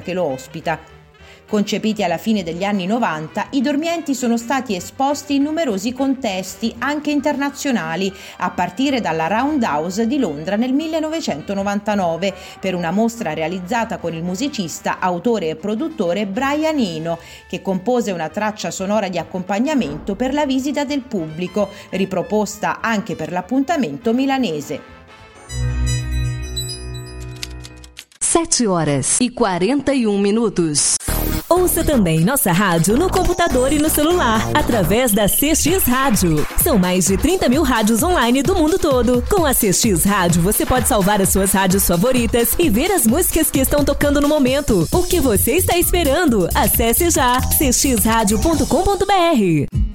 che lo ospita. Concepiti alla fine degli anni 90, i dormienti sono stati esposti in numerosi contesti, anche internazionali, a partire dalla Roundhouse di Londra nel 1999, per una mostra realizzata con il musicista, autore e produttore Brian Eno, che compose una traccia sonora di accompagnamento per la visita del pubblico, riproposta anche per l'appuntamento milanese. 7h41. Ouça também nossa rádio no computador e no celular, através da CX Rádio. São mais de 30 mil rádios online do mundo todo. Com a CX Rádio, você pode salvar as suas rádios favoritas e ver as músicas que estão tocando no momento. O que você está esperando? Acesse já cxradio.com.br.